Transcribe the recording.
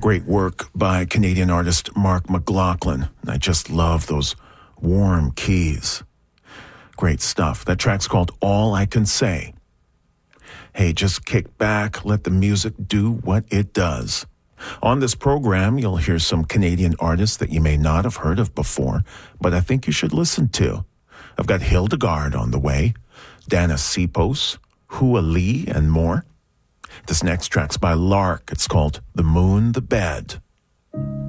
Great work by Canadian artist Mark McLaughlin. I just love those warm keys. Great stuff. That track's called All I Can Say. Hey, just kick back, let the music do what it does. On this program, you'll hear some Canadian artists that you may not have heard of before, but I think you should listen to. I've got Hildegard on the way, Dana Sipos, Hua Lee, and more. This next track's by Lark. It's called The Moon, the Bed.